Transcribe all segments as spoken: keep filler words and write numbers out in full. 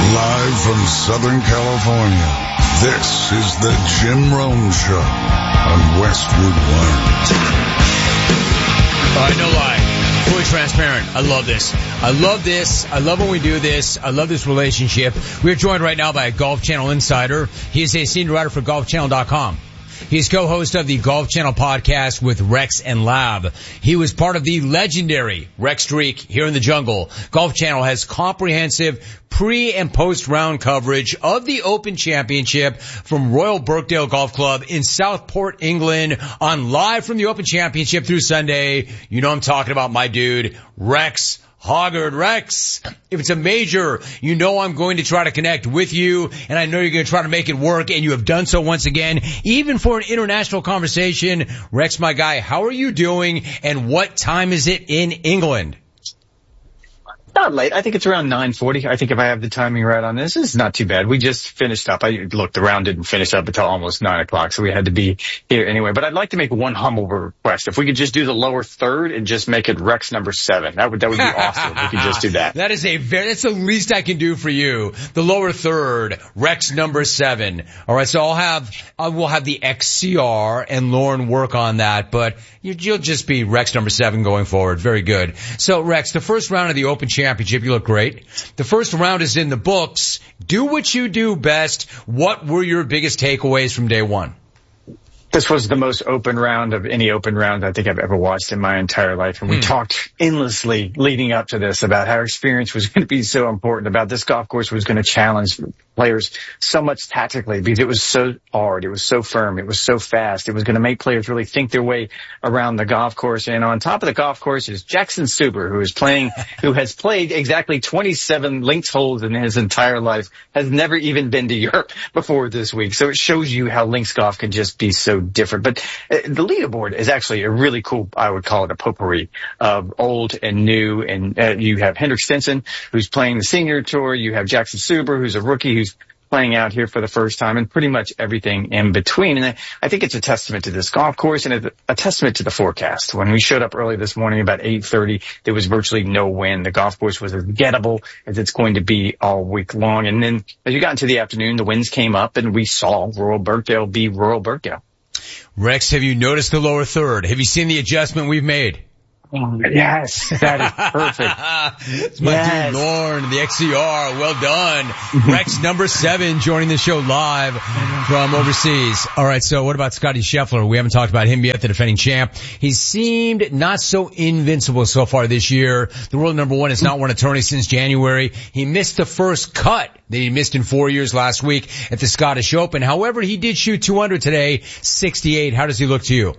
Live from Southern California, this is the Jim Rome Show on Westwood One. All right, no lie. Fully transparent. I love this. I love this. I love when we do this. I love this relationship. We're joined right now by a Golf Channel insider. He is a senior writer for golf channel dot com. He's co-host of the Golf Channel podcast with Rex and Lab. He was part of the legendary Rex Streak here in the jungle. Golf Channel has comprehensive pre- and post-round coverage of the Open Championship from Royal Birkdale Golf Club in Southport, England, on Live from the Open Championship through Sunday. You know I'm talking about my dude, Rex Hoggard. Rex, if it's a major, you know I'm going to try to connect with you, and I know you're going to try to make it work, and you have done so once again, even for an international conversation. Rex, my guy, how are you doing, and what time is it in England? Not late. I think it's around nine forty. I think if I have the timing right on this, it's not too bad. We just finished up. I look, the round didn't finish up until almost nine o'clock, so we had to be here anyway. But I'd like to make one humble request. If we could just do the lower third and just make it Rex number seven, that would that would be awesome. We could just do that. That is a very, that's the least I can do for you. The lower third, Rex number seven. All right, so I'll have, I will have the X C R and Lauren work on that, but you, you'll just be Rex number seven going forward. Very good. So Rex, the first round of the Open Championship, you look great. The first round is in the books. Do what you do best. What were your biggest takeaways from day one? This was the most open round of any open round I think I've ever watched in my entire life. And we hmm. talked endlessly leading up to this about how experience was going to be so important, about this golf course was going to challenge players so much tactically because it was so hard. It was so firm. It was so fast. It was going to make players really think their way around the golf course. And on top of the golf course is Jackson Suber, who is playing, who has played exactly twenty-seven links holes in his entire life, has never even been to Europe before this week. So it shows you how links golf can just be so different. But uh, the leaderboard is actually a really cool, I would call it a potpourri of old and new. And uh, you have Henrik Stenson, who's playing the senior tour. You have Jackson Suber, who's a rookie, who's playing out here for the first time, and pretty much everything in between. And I, I think it's a testament to this golf course and a, a testament to the forecast. When we showed up early this morning about eight thirty, there was virtually no wind. The golf course was as gettable as it's going to be all week long. And then as you got into the afternoon, the winds came up and we saw Royal Birkdale be Royal Birkdale. Rex, have you noticed the lower third? Have you seen the adjustment we've made? Yes, that is perfect. It's my yes. dude Lauren, the X C R. Well done. Rex number seven joining the show live from overseas. All right, so what about Scotty Scheffler? We haven't talked about him yet, the defending champ. He seemed not so invincible so far this year. The world number one has not won a tourney since January. He missed the first cut that he missed in four years last week at the Scottish Open. However, he did shoot two under today, sixty-eight. How does he look to you?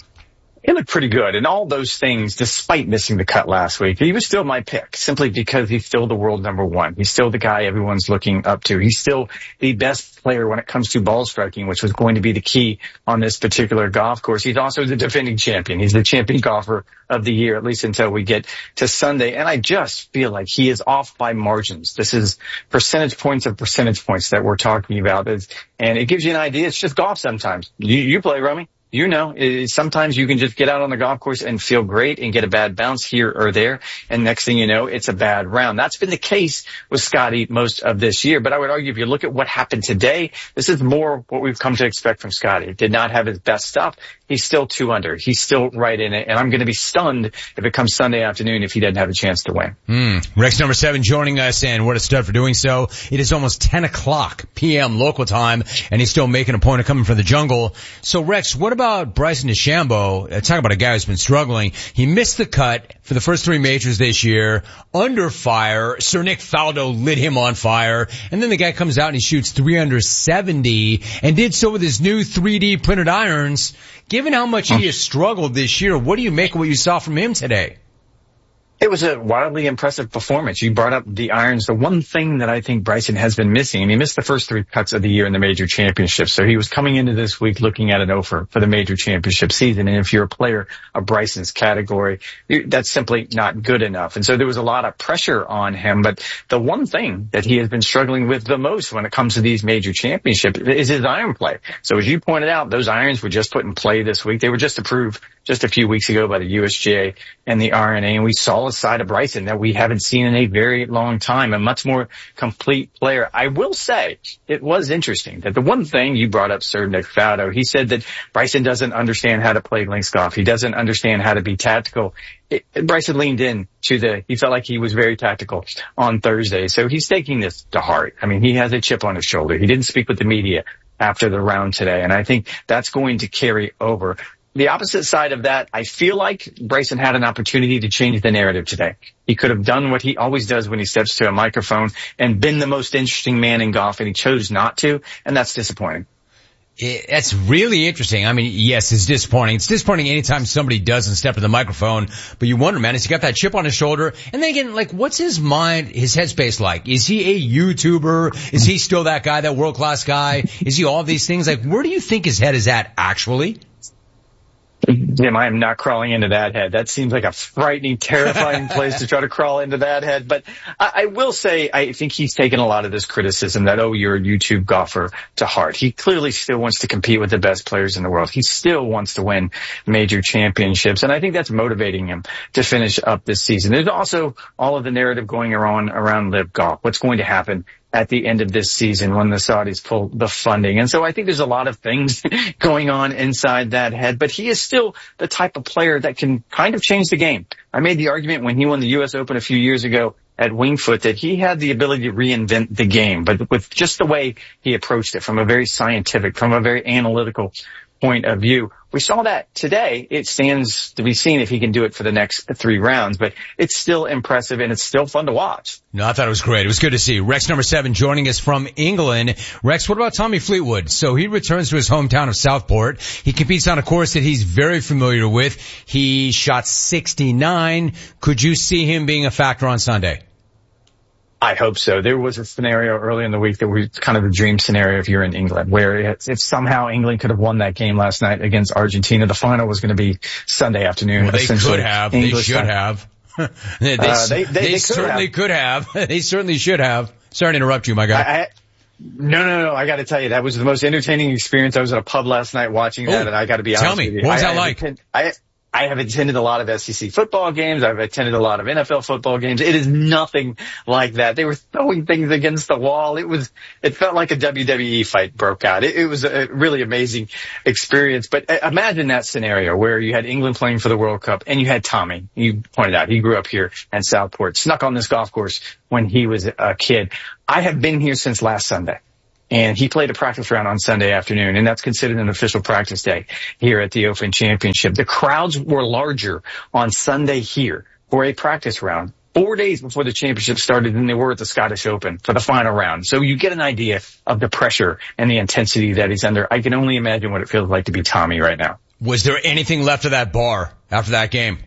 He looked pretty good, and all those things, despite missing the cut last week, he was still my pick, simply because he's still the world number one. He's still the guy everyone's looking up to. He's still the best player when it comes to ball striking, which was going to be the key on this particular golf course. He's also the defending champion. He's the champion golfer of the year, at least until we get to Sunday. And I just feel like he is off by margins. This is percentage points of percentage points that we're talking about. And it gives you an idea. It's just golf sometimes. You, you play, Rummy. You know, it, sometimes you can just get out on the golf course and feel great and get a bad bounce here or there. And next thing you know, it's a bad round. That's been the case with Scotty most of this year. But I would argue if you look at what happened today, this is more what we've come to expect from Scotty. Did not have his best stuff. He's still two under. He's still right in it. And I'm going to be stunned if it comes Sunday afternoon if he doesn't have a chance to win. Mm. Rex number seven joining us, and what a stud for doing so. It is almost ten o'clock p.m. local time, and he's still making a point of coming from the jungle. So, Rex, what about Bryson DeChambeau? Uh, talk about a guy who's been struggling. He missed the cut for the first three majors this year, under fire. Sir Nick Faldo lit him on fire. And then the guy comes out and he shoots three under seventy, and did so with his new three D printed irons. Given how much he has struggled this year, what do you make of what you saw from him today? It was a wildly impressive performance. You brought up the irons. The one thing that I think Bryson has been missing, and he missed the first three cuts of the year in the major championship. So he was coming into this week looking at an offer for the major championship season. And if you're a player of Bryson's category, that's simply not good enough. And so there was a lot of pressure on him. But the one thing that he has been struggling with the most when it comes to these major championships is his iron play. So as you pointed out, those irons were just put in play this week. They were just approved just a few weeks ago by the U S G A and the R N A. And we saw a side of Bryson that we haven't seen in a very long time, a much more complete player. I will say it was interesting that the one thing you brought up, Sir Nick Faldo, he said that Bryson doesn't understand how to play links golf. He doesn't understand how to be tactical. It, Bryson leaned in to the, he felt like he was very tactical on Thursday. So he's taking this to heart. I mean, he has a chip on his shoulder. He didn't speak with the media after the round today. And I think that's going to carry over. The opposite side of that, I feel like Bryson had an opportunity to change the narrative today. He could have done what he always does when he steps to a microphone and been the most interesting man in golf, and he chose not to, and that's disappointing. That's really interesting. I mean, yes, it's disappointing. It's disappointing anytime somebody doesn't step to the microphone, but you wonder, man, has he got that chip on his shoulder? And then again, like, what's his mind, his headspace like? Is he a YouTuber? Is he still that guy, that world-class guy? Is he all these things? Like, where do you think his head is at, actually? Jim, I am not crawling into that head. That seems like a frightening, terrifying place to try to crawl into that head. But I, I will say, I think he's taken a lot of this criticism that, oh, you're a YouTube golfer to heart. He clearly still wants to compete with the best players in the world. He still wants to win major championships. And I think that's motivating him to finish up this season. There's also all of the narrative going around, around Live Golf. What's going to happen at the end of this season when the Saudis pull the funding. And so I think there's a lot of things going on inside that head, but he is still the type of player that can kind of change the game. I made the argument when he won the U S Open a few years ago at Winged Foot that he had the ability to reinvent the game, but with just the way he approached it from a very scientific, from a very analytical point of view. We saw that today. It stands to be seen if he can do it for the next three rounds, but it's still impressive and it's still fun to watch. No, I thought it was great. It was good to see. Rex number seven joining us from England. Rex, what about Tommy Fleetwood? So he returns to his hometown of Southport. He competes on a course that he's very familiar with. He shot sixty-nine. Could you see him being a factor on Sunday? I hope so. There was a scenario early in the week that was kind of a dream scenario if you're in England, where if somehow England could have won that game last night against Argentina, the final was going to be Sunday afternoon. Well, they could have. English they should time. have. they, uh, they, they, they, they could certainly have. could have. They certainly should have. Sorry to interrupt you, my guy. I, I, no, no, no. I got to tell you, that was the most entertaining experience. I was at a pub last night watching that, oh, and I got to be honest tell me, with you. What was I, that I like? Attend, I, I have attended a lot of S E C football games. I've attended a lot of N F L football games. It is nothing like that. They were throwing things against the wall. It was, it felt like a W W E fight broke out. It, it was a really amazing experience. But imagine that scenario where you had England playing for the World Cup and you had Tommy. You pointed out he grew up here in Southport, snuck on this golf course when he was a kid. I have been here since last Sunday. And he played a practice round on Sunday afternoon, and that's considered an official practice day here at the Open Championship. The crowds were larger on Sunday here for a practice round four days before the championship started than they were at the Scottish Open for the final round. So you get an idea of the pressure and the intensity that he's under. I can only imagine what it feels like to be Tommy right now. Was there anything left of that bar after that game?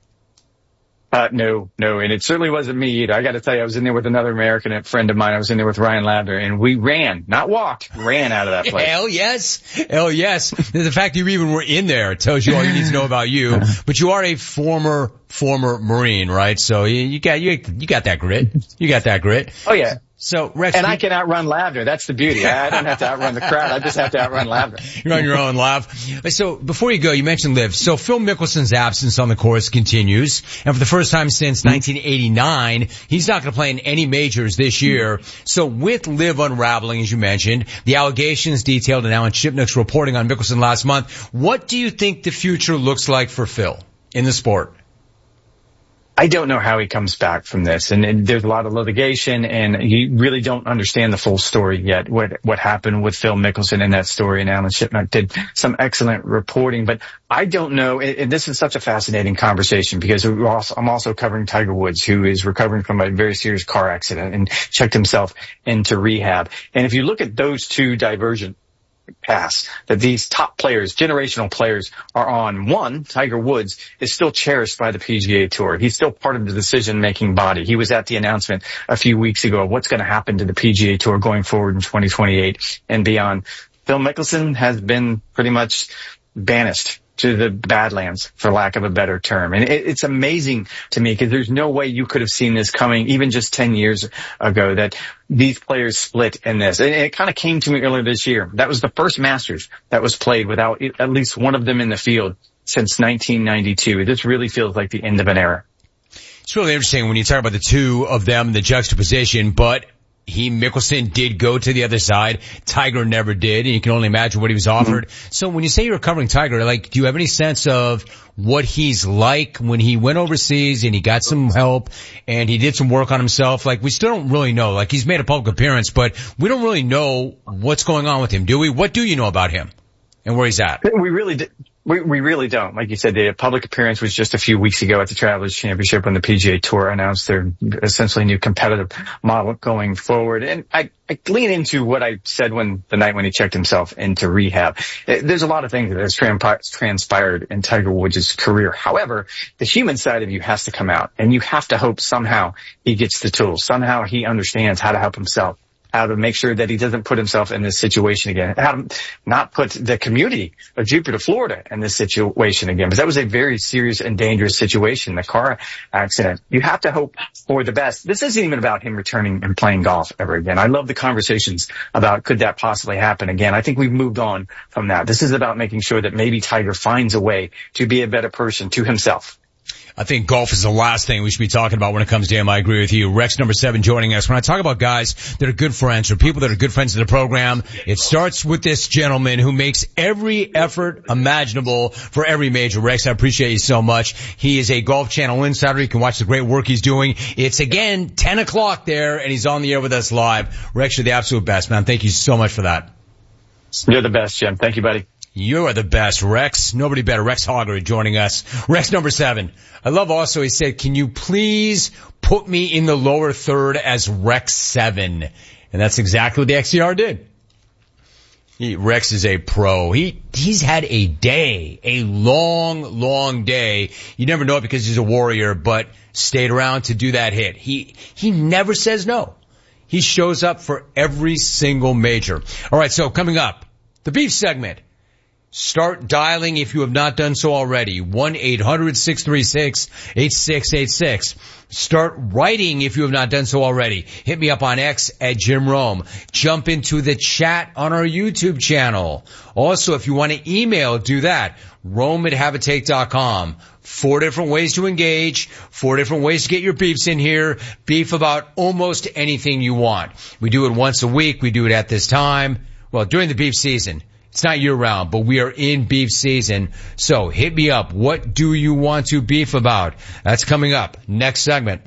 Uh, no, no, and it certainly wasn't me either. I got to tell you, I was in there with another American friend of mine. I was in there with Ryan Lavner, and we ran, not walked, ran out of that place. Hell yes. Hell yes. The fact you even were in there tells you all you need to know about you. But you are a former, former Marine, right? So you, you got, you, you got that grit. You got that grit. Oh yeah. So, Rex, and you, I can outrun Lavner. That's the beauty. I, I don't have to outrun the crowd. I just have to outrun Lavner. You're on your own, Lav. So, before you go, you mentioned Liv. So, Phil Mickelson's absence on the course continues. And for the first time since nineteen eighty-nine, he's not going to play in any majors this year. So, with Liv unraveling, as you mentioned, the allegations detailed in Alan Shipnuck's reporting on Mickelson last month, what do you think the future looks like for Phil in the sport? I don't know how he comes back from this, and, and there's a lot of litigation, and you really don't understand the full story yet, what what happened with Phil Mickelson in that story, and Alan Shipnuck did some excellent reporting, but I don't know, and, and this is such a fascinating conversation, because we're also, I'm also covering Tiger Woods, who is recovering from a very serious car accident and checked himself into rehab, and if you look at those two divergent pass that these top players, generational players, are on. One, Tiger Woods is still cherished by the P G A Tour. He's still part of the decision-making body. He was at the announcement a few weeks ago of what's going to happen to the P G A Tour going forward in twenty twenty-eight and beyond. Phil Mickelson has been pretty much banished to the Badlands, for lack of a better term. And it, it's amazing to me, because there's no way you could have seen this coming even just ten years ago, that these players split in this. And it kind of came to me earlier this year. That was the first Masters that was played without at least one of them in the field since nineteen ninety-two. This really feels like the end of an era. It's really interesting when you talk about the two of them, the juxtaposition, but he, Mickelson, did go to the other side. Tiger never did, and you can only imagine what he was offered. Mm-hmm. So when you say you're covering Tiger, like, do you have any sense of what he's like when he went overseas and he got some help and he did some work on himself? Like, we still don't really know. Like, he's made a public appearance, but we don't really know what's going on with him, do we? What do you know about him and where he's at? We really did. We, we really don't. Like you said, the public appearance was just a few weeks ago at the Travelers Championship when the P G A Tour announced their essentially new competitive model going forward. And I, I lean into what I said when the night when he checked himself into rehab. There's a lot of things that has transpired in Tiger Woods' career. However, the human side of you has to come out, and you have to hope somehow he gets the tools. Somehow he understands how to help himself, how to make sure that he doesn't put himself in this situation again, how to not put the community of Jupiter, Florida in this situation again, because that was a very serious and dangerous situation, the car accident. You have to hope for the best. This isn't even about him returning and playing golf ever again. I love the conversations about could that possibly happen again. I think we've moved on from that. This is about making sure that maybe Tiger finds a way to be a better person to himself. I think golf is the last thing we should be talking about when it comes to him. I agree with you. Rex number seven joining us. When I talk about guys that are good friends or people that are good friends of the program, it starts with this gentleman who makes every effort imaginable for every major. Rex, I appreciate you so much. He is a Golf Channel insider. You can watch the great work he's doing. It's again ten o'clock there, and he's on the air with us live. Rex, you're the absolute best, man. Thank you so much for that. You're the best, Jim. Thank you, buddy. You are the best, Rex. Nobody better. Rex Hogger joining us. Rex number seven. I love also he said, can you please put me in the lower third as Rex seven? And that's exactly what the X C R did. He, Rex is a pro. He, he's had a day, a long, long day. You never know it because he's a warrior, but stayed around to do that hit. He, he never says no. He shows up for every single major. All right. So coming up, the beef segment. Start dialing if you have not done so already. one eight hundred six three six eight six eight six. Start writing if you have not done so already. Hit me up on X at Jim Rome. Jump into the chat on our YouTube channel. Also, if you want to email, do that. Rome at Habitate dot com. Four different ways to engage. Four different ways to get your beefs in here. Beef about almost anything you want. We do it once a week. We do it at this time. Well, during the beef season. It's not year round, but we are in beef season. So hit me up. What do you want to beef about? That's coming up. Next segment.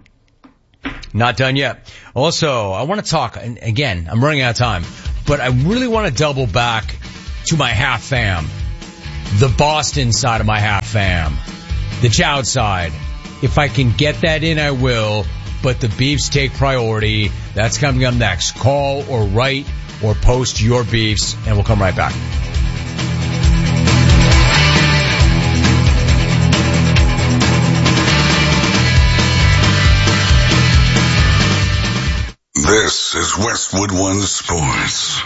Not done yet. Also, I want to talk, and again, I'm running out of time, but I really want to double back to my half fam. The Boston side of my half fam. The Chowd side. If I can get that in, I will, but the beefs take priority. That's coming up next. Call or write or post your beefs, and we'll come right back. This is Westwood One Sports.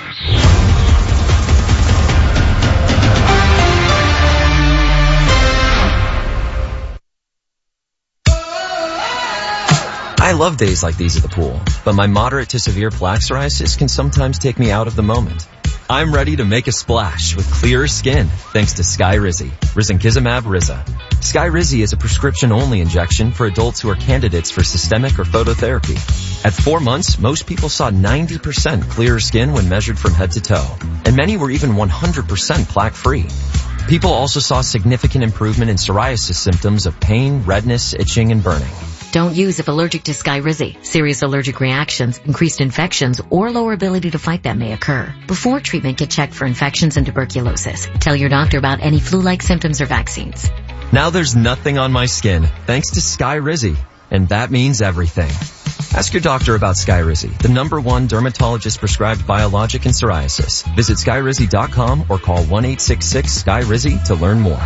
I love days like these at the pool, but my moderate to severe plaque psoriasis can sometimes take me out of the moment. I'm ready to make a splash with clearer skin thanks to Skyrizi, Risankizumab Riza. Skyrizi is a prescription-only injection for adults who are candidates for systemic or phototherapy. At four months, most people saw ninety percent clearer skin when measured from head to toe, and many were even one hundred percent plaque-free. People also saw significant improvement in psoriasis symptoms of pain, redness, itching, and burning. Don't use if allergic to Skyrizi. Serious allergic reactions, increased infections, or lower ability to fight them may occur. Before treatment, get checked for infections and tuberculosis. Tell your doctor about any flu-like symptoms or vaccines. Now there's nothing on my skin thanks to Skyrizi, and that means everything. Ask your doctor about Skyrizi, the number one dermatologist-prescribed biologic in psoriasis. Visit Skyrizi dot com or call one eight six six S K Y R I Z Y to learn more.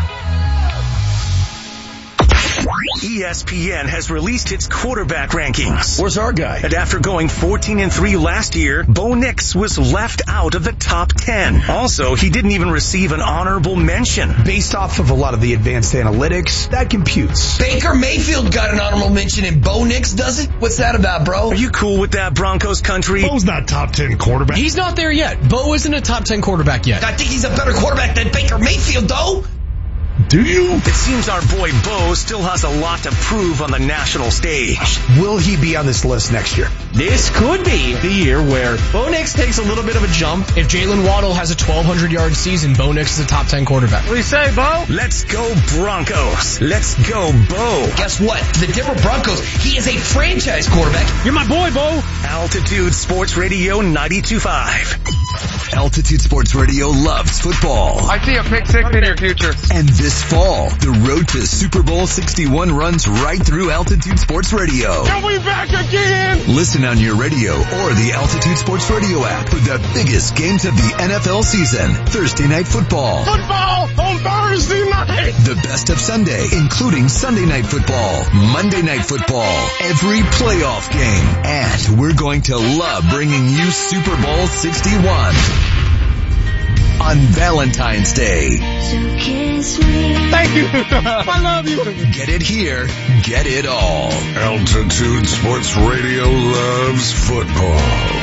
E S P N has released its quarterback rankings. Where's our guy? And after going fourteen and three last year, Bo Nix was left out of the top ten. Also, he didn't even receive an honorable mention. Based off of a lot of the advanced analytics, that computes. Baker Mayfield got an honorable mention and Bo Nix doesn't? What's that about, bro? Are you cool with that, Broncos country? Bo's not top ten quarterback. He's not there yet. Bo isn't a top ten quarterback yet. I think he's a better quarterback than Baker Mayfield, though. Do you? It seems our boy Bo still has a lot to prove on the national stage. Will he be on this list next year? This could be the year where Bo Nix takes a little bit of a jump. If Jalen Waddle has a twelve hundred yard season, Bo Nix is a top ten quarterback. What do you say, Bo? Let's go Broncos. Let's go Bo. Guess what? The Denver Broncos, he is a franchise quarterback. You're my boy, Bo. Altitude Sports Radio ninety-two point five. Altitude Sports Radio loves football. I see a pick six in your future. And this fall, the road to Super Bowl sixty-one runs right through Altitude Sports Radio. Are we back again? Listen on your radio or the Altitude Sports Radio app for the biggest games of the N F L season. Thursday Night Football. Football on Thursday night. The best of Sunday, including Sunday Night Football, Monday Night Football, every playoff game. And we're going to love bringing you Super Bowl sixty-one. On Valentine's Day. Thank you. I love you. Get it here, get it all. Altitude Sports Radio loves football.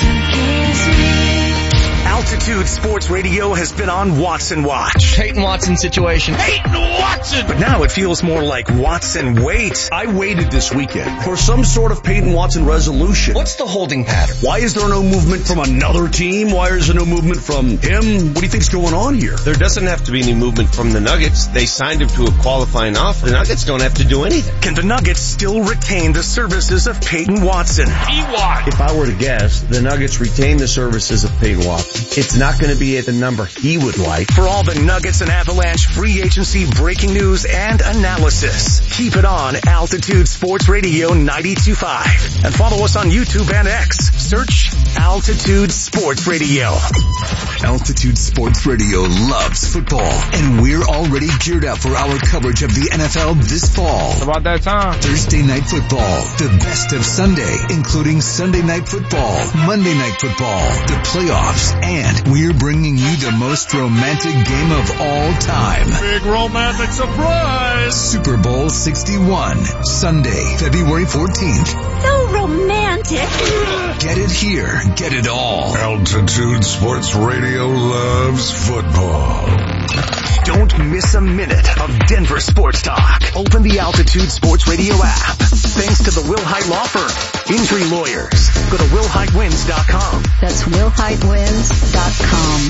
Altitude Sports Radio has been on Watson Watch. Peyton Watson situation. Peyton Watson! But now it feels more like Watson Wait. I waited this weekend for some sort of Peyton Watson resolution. What's the holding pattern? Why is there no movement from another team? Why is there no movement from him? What do you think's going on here? There doesn't have to be any movement from the Nuggets. They signed him to a qualifying offer. The Nuggets don't have to do anything. Can the Nuggets still retain the services of Peyton Watson? P-Watt. If I were to guess, the Nuggets retain the services of Peyton Watson. It's not going to be at the number he would like. For all the Nuggets and Avalanche free agency breaking news and analysis, keep it on Altitude Sports Radio ninety-two point five. And follow us on YouTube and X. Search Altitude Sports Radio. Altitude Sports Radio loves football, and we're already geared up for our coverage of the N F L this fall. It's about that time. Thursday Night Football, the best of Sunday, including Sunday Night Football, Monday Night Football, the playoffs, and we're bringing you the most romantic game of all time. Big romantic surprise. Super Bowl sixty-one, Sunday, February fourteenth. So romantic. Get it here, get it all. Altitude Sports Radio loves football. Don't miss a minute of Denver sports talk. Open the Altitude Sports Radio app. Thanks to the Will Hite Law Firm. Injury lawyers. Go to will hite wins dot com. That's will hite wins dot com.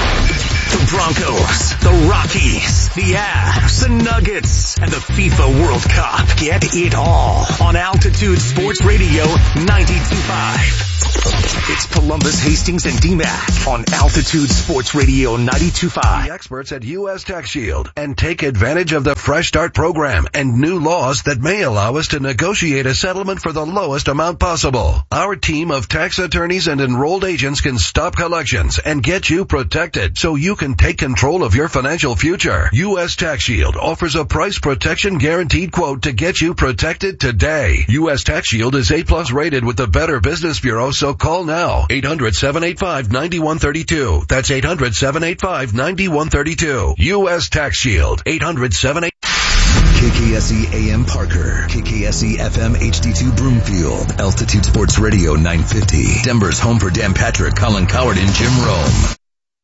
The Broncos, the Rockies, the Avs, the Nuggets, and the FIFA World Cup. Get it all on Altitude Sports Radio ninety-two point five. It's Columbus, Hastings, and D MAC on Altitude Sports Radio ninety-two point five. The experts at U S Tax Shield and take advantage of the Fresh Start program and new laws that may allow us to negotiate a settlement for the lowest amount possible. Our team of tax attorneys and enrolled agents can stop collections and get you protected so you can take control of your financial future. U S Tax Shield offers a price protection guaranteed quote to get you protected today. U S Tax Shield is A plus rated with the Better Business Bureau, so call now. eight hundred, seven eight five, nine one three two. That's eight hundred, seven eight five, nine one three two. U S Tax Shield. eight hundred, seven eight five. K K S E A M Parker, K K S E F M H D two Broomfield, Altitude Sports Radio nine fifty, Denver's home for Dan Patrick, Colin Coward, and Jim Rome.